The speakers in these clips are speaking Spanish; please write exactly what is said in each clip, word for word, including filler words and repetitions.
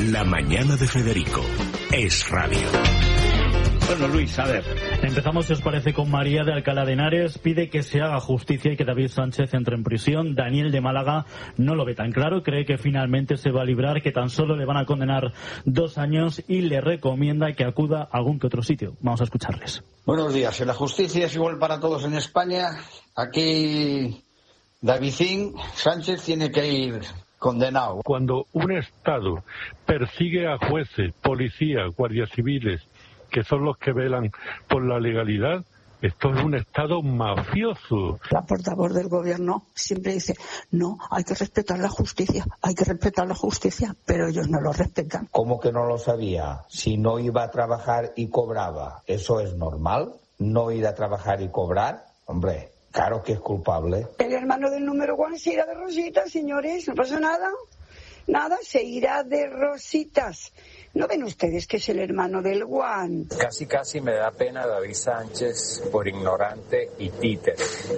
La mañana de Federico es radio. Bueno, Luis, a ver, empezamos, si os parece, con María de Alcalá de Henares. Pide que se haga justicia y que David Sánchez entre en prisión. Daniel de Málaga no lo ve tan claro, cree que finalmente se va a librar, que tan solo le van a condenar dos años y le recomienda que acuda a algún que otro sitio. Vamos a escucharles. Buenos días. La justicia es igual para todos en España. Aquí Davidín Sánchez tiene que ir condenado. Cuando un Estado persigue a jueces, policías, guardias civiles, que son los que velan por la legalidad, esto es un Estado mafioso. La portavoz del gobierno siempre dice, no, hay que respetar la justicia, hay que respetar la justicia, pero ellos no lo respetan. ¿Cómo que no lo sabía? Si no iba a trabajar y cobraba, ¿eso es normal? ¿No ir a trabajar y cobrar? Hombre, claro que es culpable. El hermano del número uno se irá de rositas, señores, no pasa nada. Nada, se irá de rositas. ¿No ven ustedes que es el hermano del Juan? Casi, casi me da pena David Sánchez por ignorante y títere.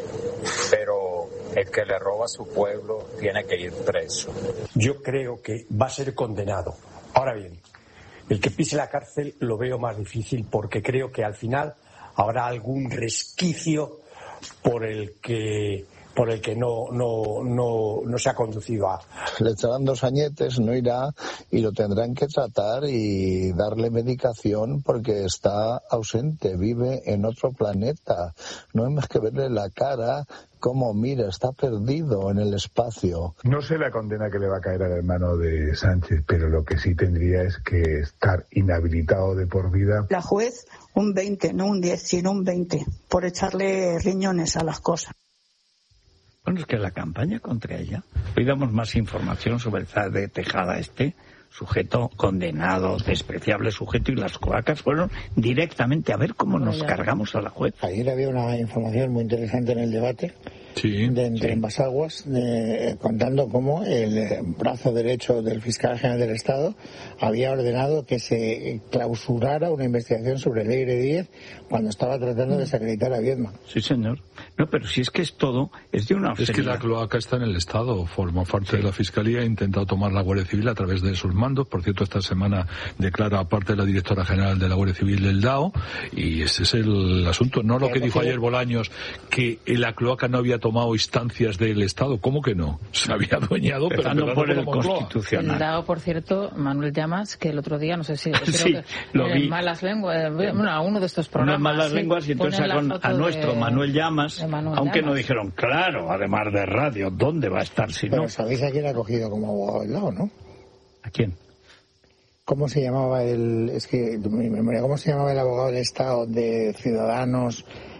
Pero el que le roba a su pueblo tiene que ir preso. Yo creo que va a ser condenado. Ahora bien, el que pise la cárcel lo veo más difícil porque creo que al final habrá algún resquicio por el que... por el que no no no no se ha conducido a... Le echarán dos añetes, no irá y lo tendrán que tratar y darle medicación porque está ausente, vive en otro planeta. No hay más que verle la cara, cómo mira, está perdido en el espacio. No sé la condena que le va a caer al hermano de Sánchez, pero lo que sí tendría es que estar inhabilitado de por vida. La juez un veinte, no un diez, sino un veinte, por echarle riñones a las cosas. Bueno, es que la campaña contra ella, hoy damos más información sobre el zar de Tejada, este sujeto condenado, despreciable sujeto, y las cloacas fueron directamente a ver cómo nos cargamos a la juez. Ayer había una información muy interesante en el debate, sí, de entre sí. Basaguas, de, contando cómo el brazo derecho del fiscal general del Estado había ordenado que se clausurara una investigación sobre el Leire Díez cuando estaba tratando de desacreditar a Viedma. Sí, señor. No, pero si es que es todo, es de una Es que la cloaca está en el Estado, forma parte sí. de la Fiscalía, ha intentado tomar la Guardia Civil a través de sus mandos. Por cierto, esta semana declara aparte de la directora general de la Guardia Civil del D A O, y ese es el asunto. No lo que dijo ayer Bolaños, que la cloaca no había tomado instancias del Estado. ¿Cómo que no? Se había adueñado, pero no por el Constitucional. El D A O, por cierto, Manuel Llamas, que el otro día, no sé si... Creo sí, que lo vi. En Malas Lenguas, bueno, a uno de estos programas. Uno en Malas sí, Lenguas, y entonces a, a nuestro de, Manuel Llamas, Manuel aunque Llamas. No dijeron, claro, además de radio, ¿dónde va a estar si pero no? ¿Sabéis a quién ha cogido como abogado del D A O, no? ¿A quién? ¿Cómo se llamaba el... es que, mi memoria, ¿cómo se llamaba el abogado del Estado de Ciudadanos?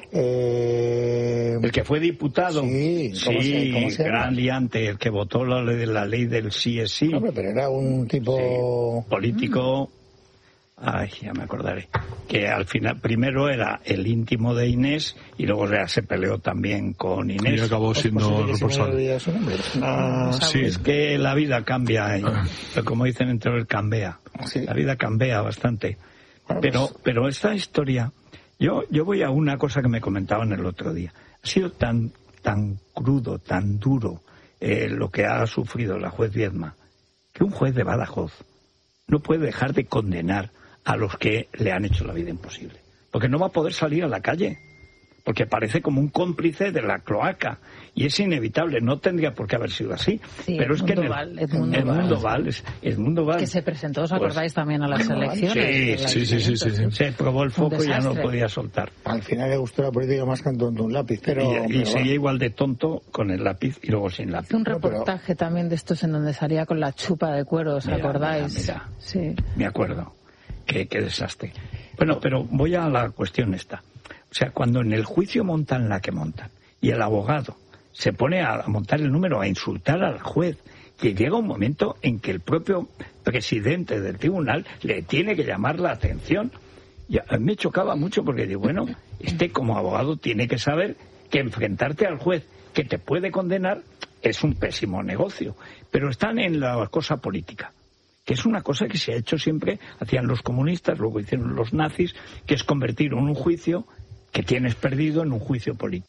Eh... El que fue diputado. Sí, ¿cómo sí, se, cómo se gran liante, el que votó la ley, la ley del sí es sí. No, pero era un tipo... Sí, político... Ay, ya me acordaré. Que al final, primero era el íntimo de Inés y luego ya se peleó también con Inés. Y acabó siendo pues responsable. Ah, sí. Es que la vida cambia, ah. como dicen entre el cambia. Sí. La vida cambia bastante. Bueno, pero, pues... pero esta historia, yo, yo voy a una cosa que me comentaban el otro día. Ha sido tan, tan crudo, tan duro eh, lo que ha sufrido la juez Viedma, que un juez de Badajoz no puede dejar de condenar a los que le han hecho la vida imposible, porque no va a poder salir a la calle, porque parece como un cómplice de la cloaca, y es inevitable, no tendría por qué haber sido así, sí, pero es que en el, Val, Edmundo Edmundo Val, Val, es, Edmundo Val, que se presentó, ¿os acordáis? Pues, también a las elecciones? Sí, sí, sí, sí, sí, sí, se probó el foco y ya no podía soltar. Al final le gustó la política más que tonto un lápiz, pero... Y, y pero seguía igual de tonto con el lápiz y luego sin lápiz. Un reportaje no, pero... también de estos en donde salía con la chupa de cuero, ¿os mira, acordáis? Mira, mira. Sí. Me acuerdo. Qué, qué desastre. Bueno, pero voy a la cuestión esta. O sea, cuando en el juicio montan la que montan y el abogado se pone a montar el número, a insultar al juez, que llega un momento en que el propio presidente del tribunal le tiene que llamar la atención. Y a mí me chocaba mucho porque digo, bueno, este como abogado tiene que saber que enfrentarte al juez que te puede condenar es un pésimo negocio. Pero están en la cosa política, que es una cosa que se ha hecho siempre, hacían los comunistas, luego hicieron los nazis, que es convertir en un juicio que tienes perdido en un juicio político.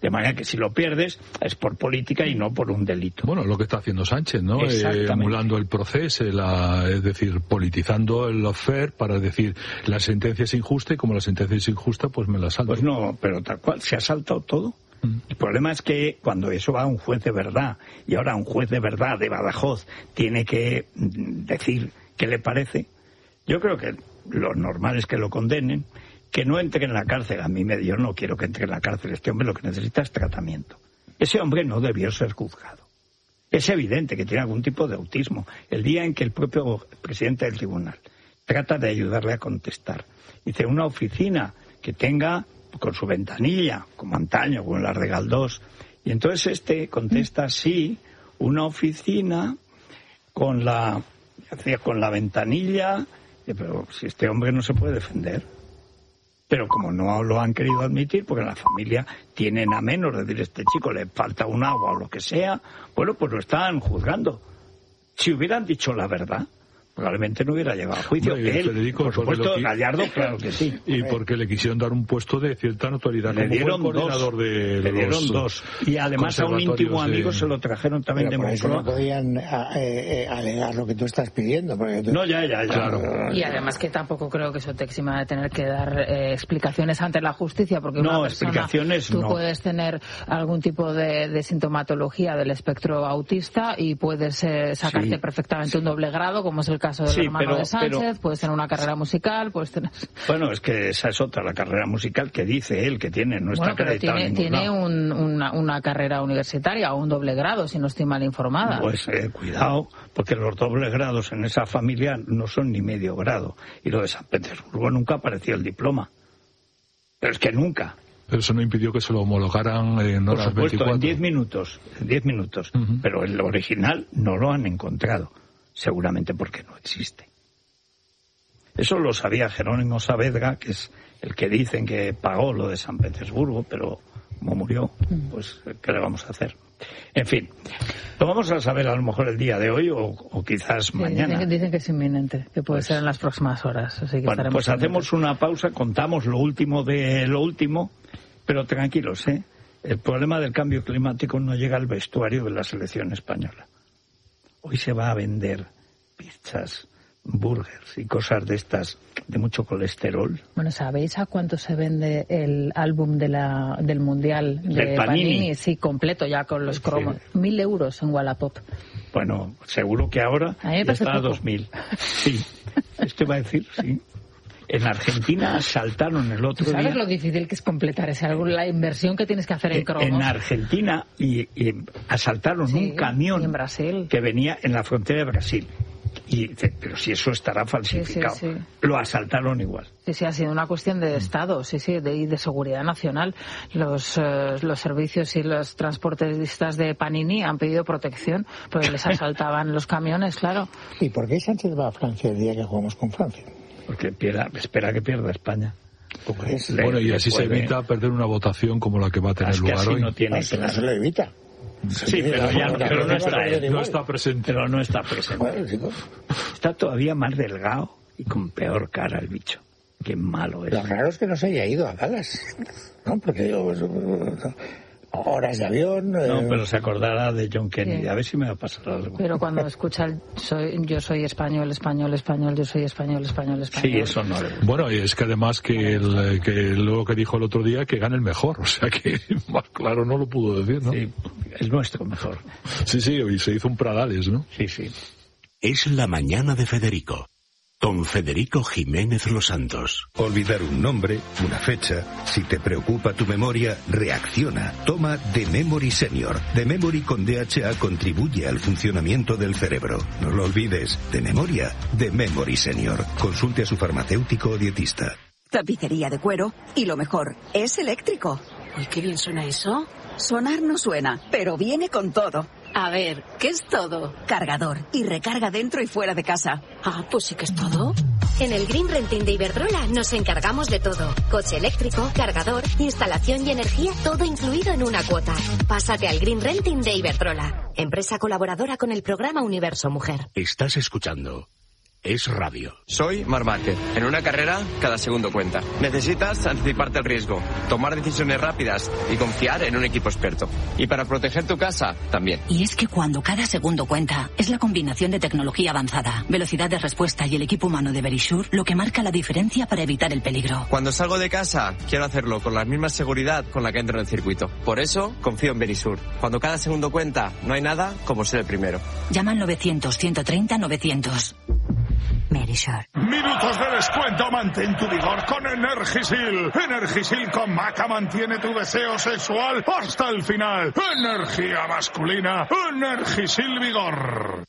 De manera que si lo pierdes es por política y no por un delito. Bueno, lo que está haciendo Sánchez, ¿no? Eh, emulando el proceso, la, es decir, politizando el affair para decir la sentencia es injusta y como la sentencia es injusta, pues me la salto. Pues no, pero tal cual, se ha saltado todo. Mm. El problema es que cuando eso va a un juez de verdad, y ahora un juez de verdad de Badajoz tiene que decir qué le parece, yo creo que lo normal es que lo condenen, que no entre en la cárcel. A mí me, yo no quiero que entre en la cárcel. Este hombre lo que necesita es tratamiento. Ese hombre no debió ser juzgado. Es evidente que tiene algún tipo de autismo. El día en que el propio presidente del tribunal trata de ayudarle a contestar, dice una oficina que tenga con su ventanilla, como antaño, como la de Galdós, y entonces este contesta sí, una oficina con la, con la ventanilla, pero si este hombre no se puede defender. Pero como no lo han querido admitir, porque la familia tienen a menos de decir, este chico le falta un agua o lo que sea, bueno, pues lo están juzgando. Si hubieran dicho la verdad, probablemente no hubiera llegado a juicio. Bueno, él, Federico, por supuesto, qui... Gallardo, claro que sí. Y porque le quisieron dar un puesto de cierta notoriedad. Le dieron como coordinador dos. De le dieron los dos. Y además a un íntimo amigo de... se lo trajeron también pero de Moncloa. No podían a, eh, alegar lo que tú estás pidiendo. Porque tú... No, ya, ya, ya. Claro. Y además que tampoco creo que eso te exima de tener que dar eh, explicaciones ante la justicia, porque no, una persona, explicaciones tú no. puedes tener algún tipo de, de sintomatología del espectro autista y puedes eh, sacarte sí. perfectamente un doble grado, como es el caso del sí, hermano pero... de Sánchez, pero, puedes tener una carrera musical, puedes tener... Bueno, es que esa es otra, la carrera musical que dice él que tiene, no está bueno, pero acreditada tiene, en ningún tiene lado. un, una, una carrera universitaria o un doble grado, si no estoy mal informada. Pues eh, cuidado, porque los dobles grados en esa familia no son ni medio grado. Y lo de San Petersburgo nunca apareció el diploma. Pero es que nunca. Pero eso no impidió que se lo homologaran en horas Por supuesto, veinticuatro. en diez minutos, en diez minutos. Uh-huh. Pero el original no lo han encontrado, seguramente porque no existe. Eso lo sabía Jerónimo Saavedra, que es el que dicen que pagó lo de San Petersburgo, pero como murió, pues ¿qué le vamos a hacer? En fin, lo vamos a saber a lo mejor el día de hoy o, o quizás sí, mañana. Dicen, dicen que es inminente, que puede pues, ser en las próximas horas. Así que bueno, pues hacemos una pausa, contamos lo último de lo último, pero tranquilos, ¿eh? El problema del cambio climático no llega al vestuario de la selección española. Hoy se va a vender pizzas, burgers y cosas de estas de mucho colesterol. Bueno, ¿sabéis a cuánto se vende el álbum de la, del Mundial de Panini? Panini? Sí, completo ya con los cromos. Sí. Mil euros en Wallapop. Bueno, seguro que ahora a ya está a dos mil. Sí, esto iba a decir, sí. En Argentina asaltaron el otro ¿Sabes día... ¿Sabes lo difícil que es completar ese álbum? La inversión que tienes que hacer en cromos. En Argentina y, y asaltaron sí, un camión y en Brasil. Que venía en la frontera de Brasil. Y dice, pero si eso estará falsificado. Sí, sí, sí. Lo asaltaron igual. Sí, sí, ha sido una cuestión de Estado, sí, sí, de, de seguridad nacional. Los, eh, los servicios y los transportistas de Panini han pedido protección porque les asaltaban los camiones, claro. ¿Y por qué Sánchez va a Francia el día que jugamos con Francia? Porque pierda, espera que pierda España. Le, bueno, y así se evita perder una votación como la que va a tener lugar hoy. No tiene no, claro. no se lo evita. Sí, pero ya no, pero no está, él, no está presente. Pero no está presente. Está todavía más delgado y con peor cara el bicho. Qué malo es. Lo raro es que no se haya ido a Dallas, ¿no? Porque yo... horas de avión... No, eh... pero se acordará de John Kennedy. Sí. A ver si me va a pasar algo. Pero cuando escucha el soy, yo soy español, español, español, yo soy español, español, español... Sí, eso no es... Bueno, y es que además que, el, que luego que dijo el otro día que gane el mejor. O sea que más claro no lo pudo decir, ¿no? Sí, el nuestro mejor. Sí, sí, y se hizo un Pradales, ¿no? Sí, sí. Es la mañana de Federico. Con Federico Jiménez Los Santos. Olvidar un nombre, una fecha. Si te preocupa tu memoria, reacciona. Toma The Memory Senior. The Memory con D H A contribuye al funcionamiento del cerebro. No lo olvides. De memoria, The Memory Senior. Consulte a su farmacéutico o dietista. Tapicería de cuero y lo mejor, es eléctrico. Uy, qué bien suena eso. Sonar no suena, pero viene con todo. A ver, ¿qué es todo? Cargador y recarga dentro y fuera de casa. Ah, pues sí que es todo. En el Green Renting de Iberdrola nos encargamos de todo. Coche eléctrico, cargador, instalación y energía, todo incluido en una cuota. Pásate al Green Renting de Iberdrola, empresa colaboradora con el programa Universo Mujer. Estás escuchando es radio. Soy Marc Márquez. En una carrera, cada segundo cuenta. Necesitas anticiparte al riesgo, tomar decisiones rápidas y confiar en un equipo experto. Y para proteger tu casa, también. Y es que cuando cada segundo cuenta, es la combinación de tecnología avanzada, velocidad de respuesta y el equipo humano de Verisure lo que marca la diferencia para evitar el peligro. Cuando salgo de casa, quiero hacerlo con la misma seguridad con la que entro en el circuito. Por eso, confío en Verisure. Cuando cada segundo cuenta, no hay nada como ser el primero. Llama al novecientos, ciento treinta, novecientos. Verisure. Minutos de descuento, mantén tu vigor con Energisil. Energisil con maca mantiene tu deseo sexual hasta el final. Energía masculina, Energisil Vigor.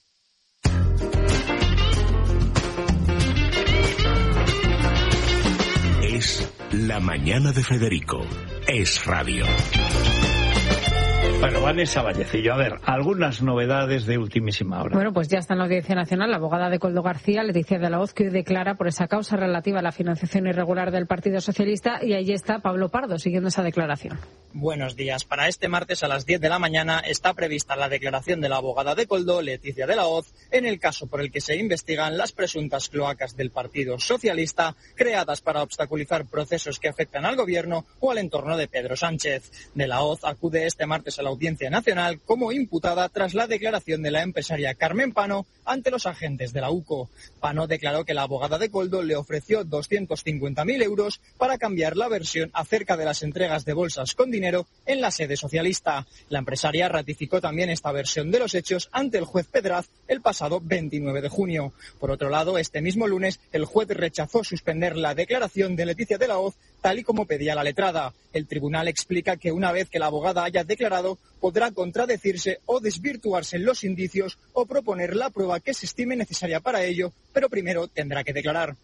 Es La Mañana de Federico. Es radio. Bueno, Vanessa Vallecillo, a ver, algunas novedades de ultimísima hora. Bueno, pues ya está en la Audiencia Nacional la abogada de Koldo García, Leticia de la Hoz, que hoy declara por esa causa relativa a la financiación irregular del Partido Socialista, y allí está Pablo Pardo siguiendo esa declaración. Buenos días. Para este martes a las diez de la mañana está prevista la declaración de la abogada de Koldo, Leticia de la Hoz, en el caso por el que se investigan las presuntas cloacas del Partido Socialista creadas para obstaculizar procesos que afectan al gobierno o al entorno de Pedro Sánchez. De la Hoz acude este martes a la Audiencia Nacional como imputada tras la declaración de la empresaria Carmen Pano ante los agentes de la U C O. Pano declaró que la abogada de Koldo le ofreció doscientos cincuenta mil euros para cambiar la versión acerca de las entregas de bolsas con dinero en la sede socialista. La empresaria ratificó también esta versión de los hechos ante el juez Pedraz el pasado veintinueve de junio. Por otro lado, este mismo lunes, el juez rechazó suspender la declaración de Leticia de la Hoz tal y como pedía la letrada. El tribunal explica que una vez que la abogada haya declarado, podrá contradecirse o desvirtuarse en los indicios o proponer la prueba que se estime necesaria para ello, pero primero tendrá que declarar.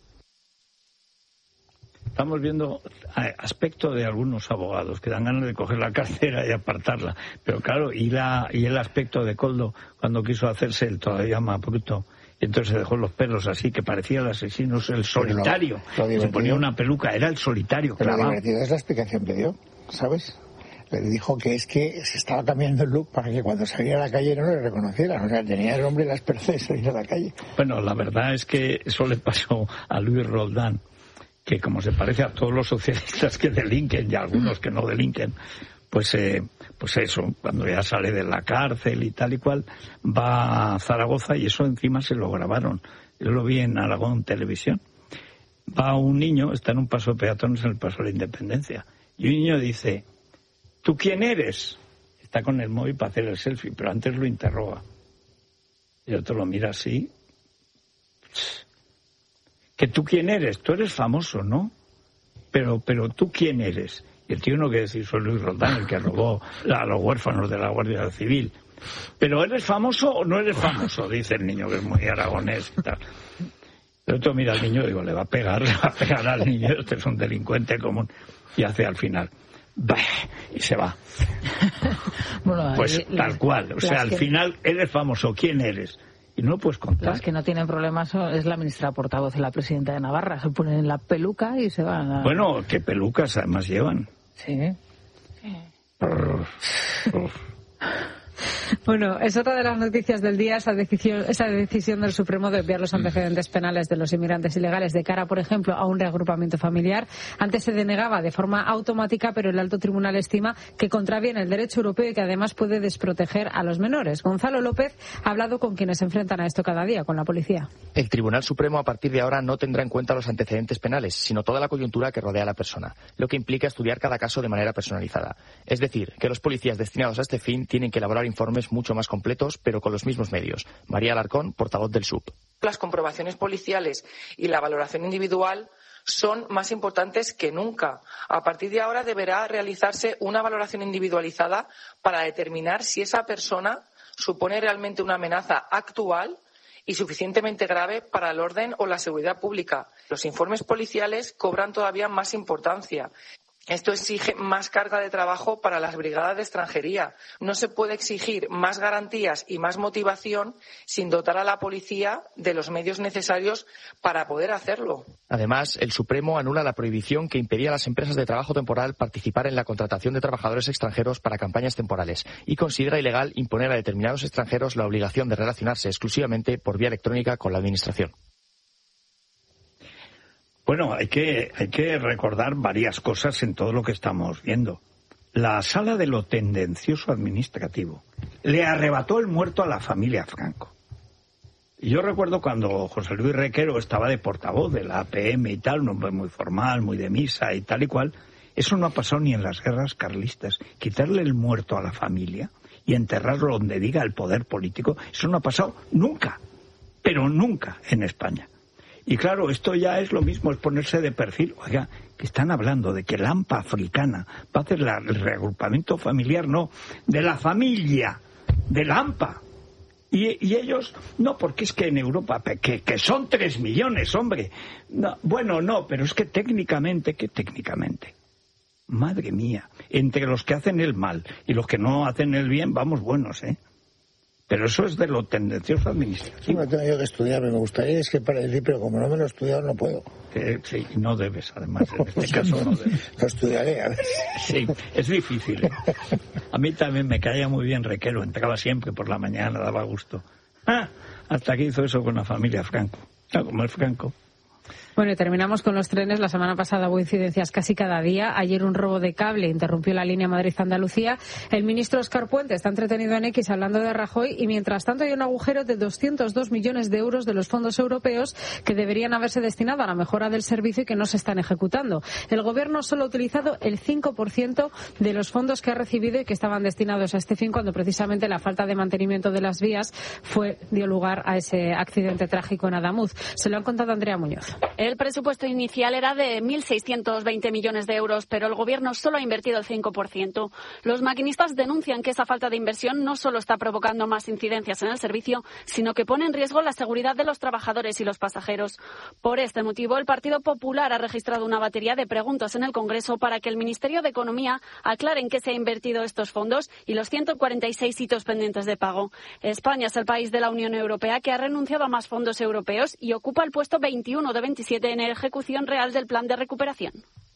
Estamos viendo aspecto de algunos abogados que dan ganas de coger la cartera y apartarla. Pero claro, y, la, y el aspecto de Koldo cuando quiso hacerse el todavía más bruto. Y entonces se dejó los pelos así, que parecía el asesino, el solitario. Lo, lo se ponía una peluca, era el solitario. Pero lo divertido es la explicación que dio, ¿sabes? Le dijo que es que se estaba cambiando el look para que cuando saliera a la calle no le reconocieran. O sea, tenía el hombre las perces de ir a la calle. Bueno, la verdad es que eso le pasó a Luis Roldán, que como se parece a todos los socialistas que delinquen y a algunos que no delinquen, pues eh, pues eso, cuando ya sale de la cárcel y tal y cual, va a Zaragoza y eso encima se lo grabaron. Yo lo vi en Aragón Televisión. Va un niño, está en un paso de peatones en el Paso de la Independencia, y un niño dice: ¿tú quién eres? Está con el móvil para hacer el selfie, pero antes lo interroga. Y el otro lo mira así. ¿Que tú quién eres? Tú eres famoso, ¿no? Pero, pero ¿tú quién eres? Y el tío no quiere decir: soy Luis Roldán, el que robó a los huérfanos de la Guardia Civil. ¿Pero eres famoso o no eres famoso? Dice el niño, que es muy aragonés y tal. El otro mira al niño y digo: le va a pegar, le va a pegar al niño, este es un delincuente común. Y hace al final: bah, y se va. Bueno, pues ahí, tal cual. O sea, al que... final, eres famoso. ¿Quién eres? Y no lo puedes contar. Las que no tienen problemas es la ministra portavoz y la presidenta de Navarra. Se ponen la peluca y se van a... Bueno, ¿qué pelucas además llevan? Sí. sí. Bueno, es otra de las noticias del día, esa decisión, esa decisión del Supremo de obviar los antecedentes penales de los inmigrantes ilegales de cara, por ejemplo, a un reagrupamiento familiar. Antes se denegaba de forma automática, pero el alto tribunal estima que contraviene el derecho europeo y que además puede desproteger a los menores. Gonzalo López ha hablado con quienes se enfrentan a esto cada día, con la policía. El Tribunal Supremo a partir de ahora no tendrá en cuenta los antecedentes penales, sino toda la coyuntura que rodea a la persona, lo que implica estudiar cada caso de manera personalizada. Es decir, que los policías destinados a este fin tienen que elaborar informes mucho más completos, pero con los mismos medios. María Alarcón, portavoz del S U P. Las comprobaciones policiales y la valoración individual son más importantes que nunca. A partir de ahora deberá realizarse una valoración individualizada para determinar si esa persona supone realmente una amenaza actual y suficientemente grave para el orden o la seguridad pública. Los informes policiales cobran todavía más importancia. Esto exige más carga de trabajo para las brigadas de extranjería. No se puede exigir más garantías y más motivación sin dotar a la policía de los medios necesarios para poder hacerlo. Además, el Supremo anula la prohibición que impedía a las empresas de trabajo temporal participar en la contratación de trabajadores extranjeros para campañas temporales y considera ilegal imponer a determinados extranjeros la obligación de relacionarse exclusivamente por vía electrónica con la Administración. Bueno, hay que, hay que recordar varias cosas en todo lo que estamos viendo. La sala de lo tendencioso administrativo le arrebató el muerto a la familia Franco. Y yo recuerdo cuando José Luis Requero estaba de portavoz de la A P M y tal, un hombre muy formal, muy de misa y tal y cual. Eso no ha pasado ni en las guerras carlistas. Quitarle el muerto a la familia y enterrarlo donde diga el poder político, eso no ha pasado nunca, pero nunca en España. Y claro, esto ya es lo mismo, es ponerse de perfil. Oiga, que están hablando de que la AMPA africana va a hacer la, el reagrupamiento familiar, no, de la familia, de la AMPA. Y, y ellos, no, porque es que en Europa, que, que son tres millones, hombre. No, bueno, no, pero es que técnicamente, que técnicamente... Madre mía, entre los que hacen el mal y los que no hacen el bien, vamos buenos, ¿eh? Pero eso es de lo tendencioso administrativo. Sí, me tengo yo que estudiar, me gustaría, es que para decir, pero como no me lo he estudiado, no puedo. Eh, sí, no debes, además, en este caso no debes. Lo estudiaré, a ver. Sí, es difícil, ¿eh? A mí también me caía muy bien Requero, entraba siempre por la mañana, daba gusto. Ah, hasta que hizo eso con la familia Franco. No, como es Franco. Bueno, y terminamos con los trenes. La semana pasada hubo incidencias casi cada día. Ayer un robo de cable interrumpió la línea Madrid-Andalucía. El ministro Óscar Puente está entretenido en X hablando de Rajoy y mientras tanto hay un agujero de doscientos dos millones de euros de los fondos europeos que deberían haberse destinado a la mejora del servicio y que no se están ejecutando. El gobierno solo ha utilizado el cinco por ciento de los fondos que ha recibido y que estaban destinados a este fin cuando precisamente la falta de mantenimiento de las vías fue dio lugar a ese accidente trágico en Adamuz. Se lo han contado Andrea Muñoz. El presupuesto inicial era de mil seiscientos veinte millones de euros, pero el Gobierno solo ha invertido el cinco por ciento. Los maquinistas denuncian que esa falta de inversión no solo está provocando más incidencias en el servicio, sino que pone en riesgo la seguridad de los trabajadores y los pasajeros. Por este motivo, el Partido Popular ha registrado una batería de preguntas en el Congreso para que el Ministerio de Economía aclare en qué se han invertido estos fondos y los ciento cuarenta y seis hitos pendientes de pago. España es el país de la Unión Europea que ha renunciado a más fondos europeos y ocupa el puesto veintiuno de veintisiete en la ejecución real del plan de recuperación.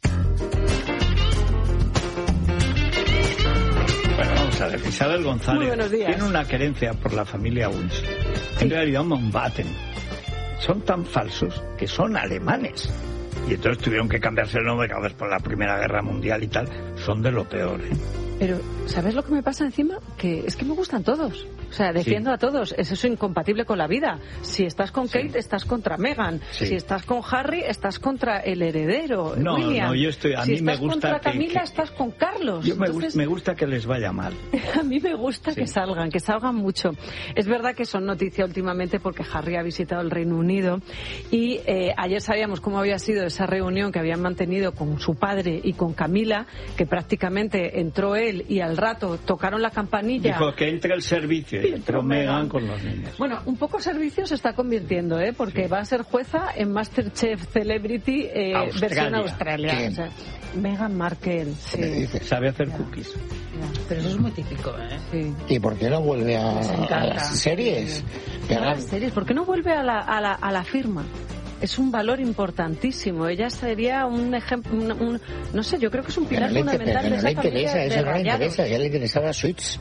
Bueno, vamos a ver, Isabel González tiene una querencia por la familia Wunsch. En realidad Mountbatten. Son tan falsos que son alemanes. Y entonces tuvieron que cambiarse el nombre cada vez por la Primera Guerra Mundial y tal. Son de lo peor, ¿eh? Pero, ¿sabes lo que me pasa encima? Que es que me gustan todos. O sea, defiendo sí. a todos. Es eso incompatible con la vida. Si estás con Kate, sí. estás contra Meghan. Sí. Si estás con Harry, estás contra el heredero, no, William. No, yo estoy... A si mí me gusta contra que, Camila, que... estás con Carlos. Yo me, Entonces... me gusta que les vaya mal. A mí me gusta sí. que salgan, que salgan mucho. Es verdad que son noticia últimamente porque Harry ha visitado el Reino Unido y eh, ayer sabíamos cómo había sido esa reunión que habían mantenido con su padre y con Camila, que prácticamente entró él y al rato tocaron la campanilla. Dijo que entre el servicio y entró Meghan con los niños. Bueno, un poco servicio se está convirtiendo, ¿eh? Porque sí. va a ser jueza en MasterChef Celebrity eh, versión Australia. O sea, Meghan Markle. Sí. Sabe hacer cookies. Ya, pero eso es muy típico, ¿eh? Sí. ¿Y por qué no vuelve a, a las series? A las series. ¿Por qué no vuelve a la, a la, a la firma? Es un valor importantísimo. Ella sería un ejemplo, un, un, no sé, yo creo que es un pilar pero fundamental pero de esa no familia interesa, de eso no le Rayados. interesa, a ella le interesaba Suits.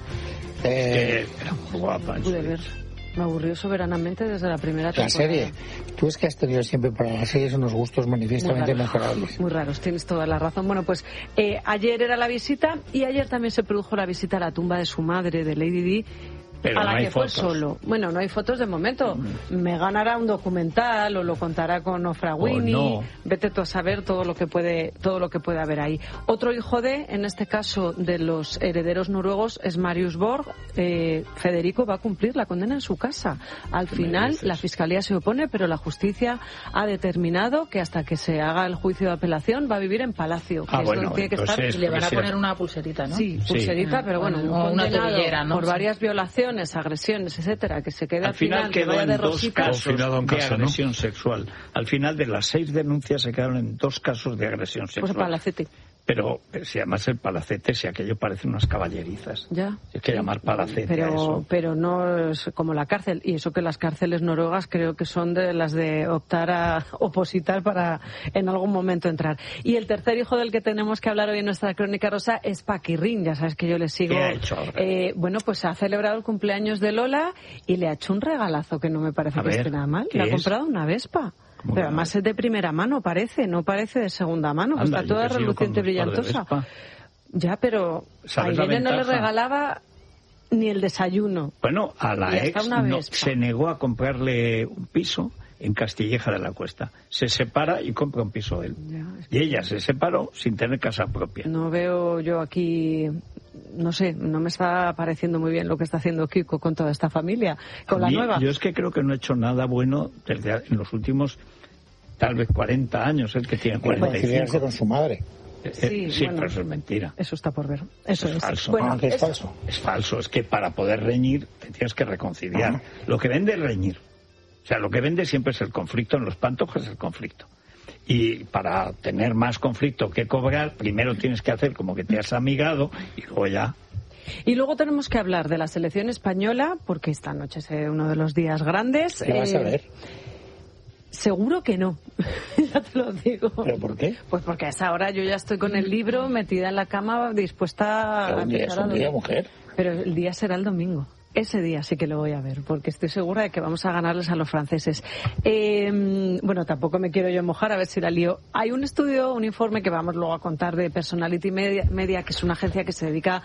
Eh, era muy guapa. Pude ver. Me aburrió soberanamente desde la primera temporada. La serie. Tú es que has tenido siempre para las series unos gustos manifiestamente muy mejorables. Muy raros, tienes toda la razón. Bueno, pues eh, ayer era la visita y ayer también se produjo la visita a la tumba de su madre, de Lady Di. Pero a la no hay que fue fotos. solo. Bueno, no hay fotos de momento. Mm. Me ganará un documental o lo contará con Ofra Winnie. Oh, no. Vete tú a saber todo lo que puede todo lo que puede haber ahí. Otro hijo de, en este caso, de los herederos noruegos es Marius Borg. Eh, Federico va a cumplir la condena en su casa. Al final, la fiscalía se opone, pero la justicia ha determinado que hasta que se haga el juicio de apelación va a vivir en Palacio. Ah, que bueno, tiene que estar. es, y le van a ser... poner una pulserita, ¿no? Sí, pulserita, sí. pero bueno, bueno un una condenado tobillera, ¿no? por varias violaciones, agresiones, etcétera, que se queda al final, final quedó que en de dos rosita. casos en de casa, agresión ¿no? sexual. Al final de las seis denuncias se quedaron en dos casos de agresión sexual. Pues Palacete. Pero si además el palacete, si aquello parece unas caballerizas. Ya. Es que llamar palacete pero, a eso. Pero no es como la cárcel. Y eso que las cárceles noruegas creo que son de las de optar a opositar para en algún momento entrar. Y el tercer hijo del que tenemos que hablar hoy en nuestra crónica rosa es Paquirrín. Ya sabes que yo le sigo. ¿Qué ha hecho ahora? Eh, bueno, pues ha celebrado el cumpleaños de Lola y le ha hecho un regalazo que no me parece a que ver, esté nada mal. Le ha es? comprado una Vespa. Pero que además no? Es de primera mano, parece, no parece de segunda mano, Anda, está toda reluciente y brillantosa. Ya, pero a Irene no le regalaba ni el desayuno. Bueno, a la ex no, se negó a comprarle un piso en Castilleja de la Cuesta. Se separa y compra un piso él. Ya, es que... Y ella se separó sin tener casa propia. No veo yo aquí... No sé, no me está pareciendo muy bien lo que está haciendo Kiko con toda esta familia, con la mí, nueva. Yo es que creo que no he hecho nada bueno desde en los últimos, tal vez cuarenta años, el que tiene cuarenta y cinco. Con su madre. Sí, sí bueno, pero eso es mentira. Eso está por ver. Eso, eso es, es falso. Bueno, ah, que es, es falso. Es falso. Es que para poder reñir te tienes que reconciliar. Ah. Lo que vende es reñir. O sea, lo que vende siempre es el conflicto. En los pantojos es el conflicto. Y para tener más conflicto que cobrar, primero tienes que hacer como que te has amigado y luego ya... Y luego tenemos que hablar de la selección española, porque esta noche es uno de los días grandes. ¿Qué vas a ver? Seguro que no, ya te lo digo. ¿Pero por qué? Pues porque a esa hora yo ya estoy con el libro, metida en la cama, dispuesta a... Día es un día, mujer. Pero el día será el domingo. Ese día sí que lo voy a ver, porque estoy segura de que vamos a ganarles a los franceses. Eh, bueno, tampoco me quiero yo mojar, a ver si la lío. Hay un estudio, un informe que vamos luego a contar de Personality Media, Media, que es una agencia que se dedica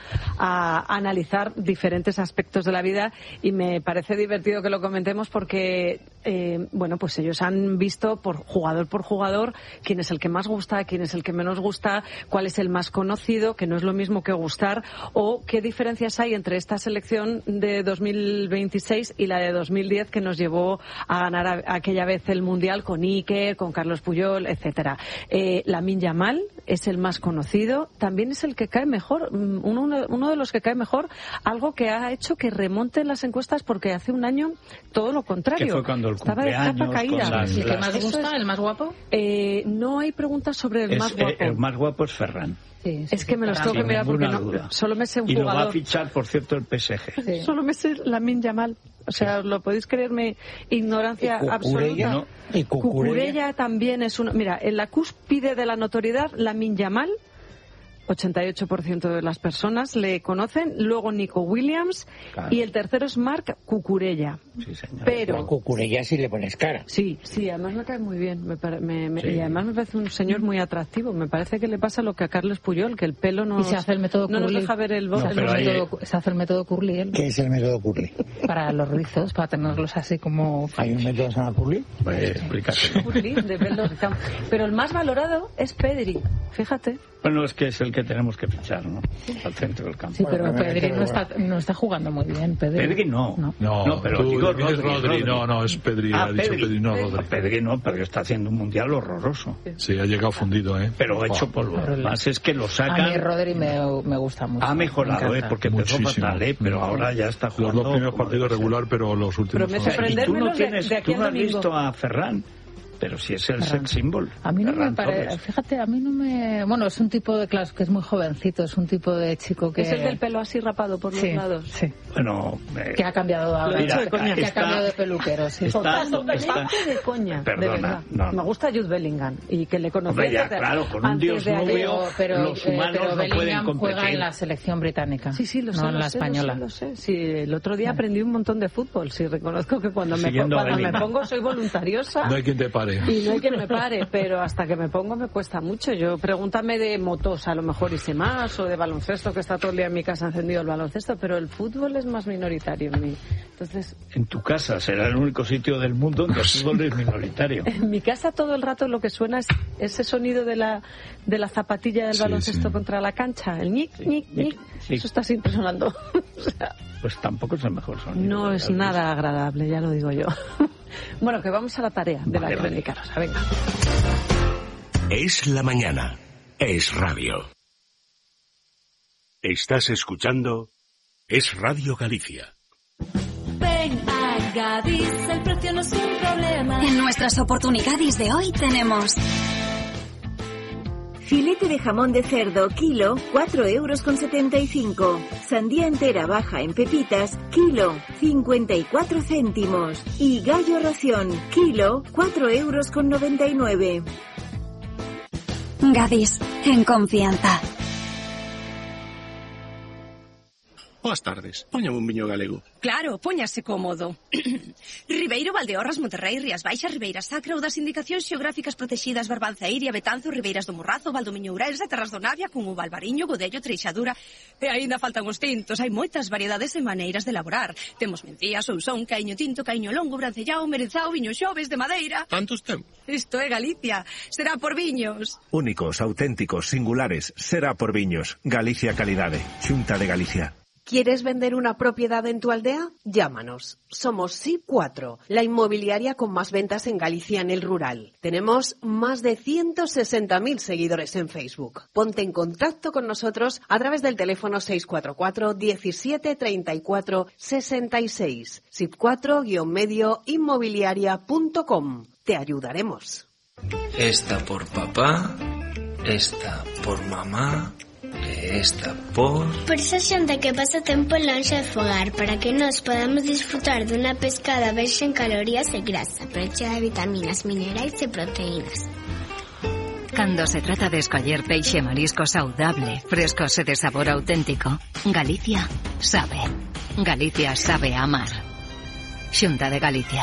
a analizar diferentes aspectos de la vida, y me parece divertido que lo comentemos porque, eh, bueno, pues ellos han visto por jugador por jugador quién es el que más gusta, quién es el que menos gusta, cuál es el más conocido, que no es lo mismo que gustar, o qué diferencias hay entre esta selección de dos mil veintiséis y la de dos mil diez, que nos llevó a ganar a, aquella vez el Mundial con Iker, con Carlos Puyol, etcétera. Eh, Lamine Yamal es el más conocido, también es el que cae mejor, uno, uno de los que cae mejor, algo que ha hecho que remonten las encuestas, porque hace un año todo lo contrario. Que fue cuando el estaba de capa caída. Las, ¿El que más gusta, el más guapo? Eh, no hay preguntas sobre el es, más guapo. Eh, el más guapo es Ferran. Sí, sí, es que me los tengo que mirar porque no, duda. Solo me sé un y jugador. Y lo va a fichar, por cierto, el P S G. Sí. Solo me sé Lamine Yamal. O sea, ¿lo podéis creerme? Ignorancia ¿Y absoluta. ¿no? ¿Y Cucurella? Cucurella también es uno. Mira, en la cúspide de la notoriedad, Lamine Yamal, ochenta y ocho por ciento de las personas le conocen, luego Nico Williams, claro. Y el tercero es Marc Cucurella. Sí, señor. Pero a Cucurella sí le pones cara. Sí, sí, además me cae muy bien, me, me, me, sí. Y además me parece un señor muy atractivo. Me parece que le pasa lo que a Carlos Puyol, que el pelo no, y se hace el método no nos deja ver el, no, el método, se hace el método Curly. ¿eh? ¿Qué es el método Curly? Para los rizos, para tenerlos así como... ¿Hay un método que se llama Curly? Pues explícate. Curly, de pelos. Pero el más valorado es Pedri, fíjate. Bueno, es que es el que tenemos que fichar, ¿no? Al centro del campo. Sí, pero bueno, Pedri no está, no está jugando muy bien. Pedri, Pedri no. No, no, no pero tú digo Rodri, Rodri, Rodri. No, no, es Pedri. Ah, ha dicho Pedri. Pedri, no Rodri. Pedri no, pero está haciendo un mundial horroroso. Sí, ha llegado fundido, ¿eh? Pero hecho polvo. Además es que lo sacan... A mí Rodri me, me gusta mucho. Ha mejorado, ¿eh? Porque empezó fatal, ¿eh? Pero ahora ya está jugando... Los dos primeros partidos regular, pero los últimos... Pero me sorprende tú no, tienes, de, de aquí tú no has domingo. visto a Ferran... Pero si es el sex symbol. A mí no Ferran me parece, fíjate, a mí no me... Bueno, es un tipo de clase que es muy jovencito, es un tipo de chico que... Es el del pelo así rapado por sí, los lados. Sí. Bueno... Eh... Que ha cambiado ahora. Mira, de coña. Que está, ha cambiado de peluquero, sí. Está, Totalmente está, de coña, perdona, de verdad. No, no. Me gusta Jude Bellingham y que le conocí Hombre, ya, claro, con un dios rubio, pero, los humanos eh, pero no Bellingham pueden competir. Juega en la selección británica. Sí, sí, lo sé, no en lo la sé, española. Lo sé, lo sé. Sí, el otro día aprendí un montón de fútbol. Sí, reconozco que cuando, me, cuando me pongo soy voluntariosa. No hay quien te pare. Y no hay quien me pare, pero hasta que me pongo me cuesta mucho. Yo pregúntame de motos, a lo mejor hice más, o de baloncesto, que está todo el día en mi casa encendido el baloncesto, pero el fútbol es más minoritario en mí. Entonces, en tu casa será el único sitio del mundo donde el fútbol es minoritario. En mi casa todo el rato lo que suena es ese sonido de la de la zapatilla del sí, baloncesto sí. contra la cancha, el ñic, ñic, ñic. Sí. Eso está siempre sonando. O sea, pues tampoco es el mejor sonido. No es nada agradable, ya lo digo yo. Bueno, que vamos a la tarea de vale, la crónica rosa. Venga. Es la mañana. Es radio. Estás escuchando Es Radio Galicia. Ven a Gadis, el precio no es un problema. En nuestras oportunidades de hoy tenemos... Filete de jamón de cerdo, kilo, cuatro euros con setenta y cinco. Sandía entera baja en pepitas, kilo, cincuenta y cuatro céntimos. Y gallo ración, kilo, cuatro euros con noventa y nueve. Gadis, en confianza. Boas tardes. Póñame un viño galego. Claro, póñase cómodo. Ribeiro, Valdeorras, Monterrey, Rías Baixas, Ribeira Sacra ou das indicacións xeográficas protegidas Barbanza, Iria, Betanzo, Ribeiras do Morrazo, Valdomiño Ourense, Terras do Navia, como Valbariño, Godello, Treixadura. E aínda faltan os tintos. Hai moitas variedades e maneiras de elaborar. Temos mencía, sousón, caíño tinto, caíño longo, brancellao, merenzao, viño xoves de madeira. Cantos temos? Isto é Galicia. Será por viños. Únicos, auténticos, singulares. Será por viños. Galicia Calidade. Xunta de Galicia. ¿Quieres vender una propiedad en tu aldea? Llámanos. Somos S I P cuatro, la inmobiliaria con más ventas en Galicia en el rural. Tenemos más de ciento sesenta mil seguidores en Facebook. Ponte en contacto con nosotros a través del teléfono seis cuatro cuatro, diecisiete, treinta y cuatro, sesenta y seis. S I P cuatro guión medio inmobiliaria punto com. Te ayudaremos. Esta por papá, esta por mamá... Esta por... Por esa xente que pasa tempo lonxe de fogar, para que nos podamos disfrutar dunha pescada verxe en calorías e grasa, pero chea de vitaminas, minerais e proteínas. Cando se trata de escoller peixe marisco saudable, frescos e de sabor auténtico, Galicia sabe. Galicia sabe amar. Xunta de Galicia.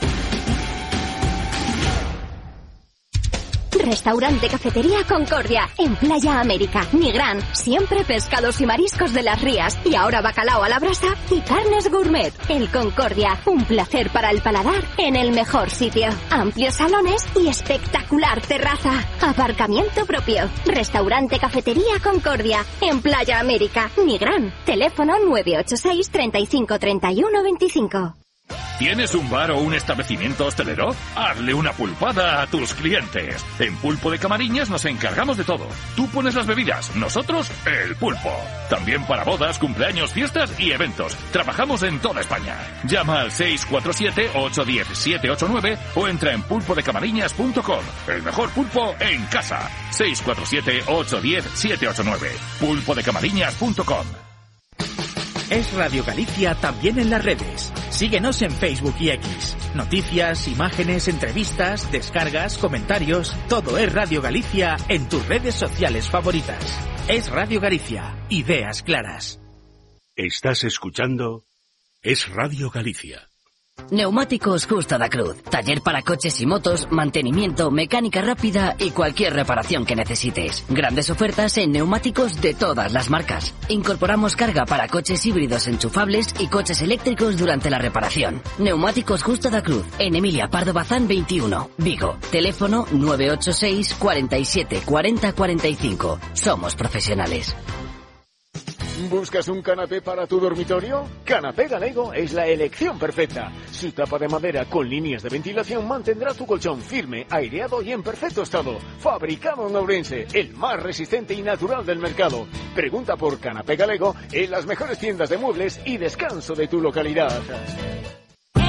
Restaurante Cafetería Concordia, en Playa América, Nigrán, siempre pescados y mariscos de las rías, y ahora bacalao a la brasa y carnes gourmet. El Concordia, un placer para el paladar en el mejor sitio. Amplios salones y espectacular terraza. Aparcamiento propio. Restaurante Cafetería Concordia, en Playa América, Nigrán. Teléfono nueve ocho seis, treinta y cinco, treinta y uno, veinticinco. ¿Tienes un bar o un establecimiento hostelero? Hazle una pulpada a tus clientes. En Pulpo de Camariñas nos encargamos de todo. Tú pones las bebidas, nosotros el pulpo. También para bodas, cumpleaños, fiestas y eventos. Trabajamos en toda España. Llama al seis cuatro siete, ocho uno cero, siete ocho nueve o entra en pulpo de camariñas punto com. El mejor pulpo en casa. seis cuatro siete, ocho uno cero, siete ocho nueve. pulpo de camariñas punto com. Es Radio Galicia también en las redes. Síguenos en Facebook y X. Noticias, imágenes, entrevistas, descargas, comentarios. Todo es Radio Galicia en tus redes sociales favoritas. Es Radio Galicia. Ideas claras. Estás escuchando Es Radio Galicia. Neumáticos Justa da Cruz. Taller para coches y motos, mantenimiento, mecánica rápida y cualquier reparación que necesites. Grandes ofertas en neumáticos de todas las marcas. Incorporamos carga para coches híbridos enchufables y coches eléctricos durante la reparación. Neumáticos Justa da Cruz. En Emilia Pardo Bazán veintiuno, Vigo. Teléfono nueve ocho seis, cuarenta y siete, cuarenta, cuarenta y cinco. Somos profesionales. ¿Buscas un canapé para tu dormitorio? Canapé Galego es la elección perfecta. Su tapa de madera con líneas de ventilación mantendrá tu colchón firme, aireado y en perfecto estado. Fabricado en Ourense, el más resistente y natural del mercado. Pregunta por Canapé Galego en las mejores tiendas de muebles y descanso de tu localidad.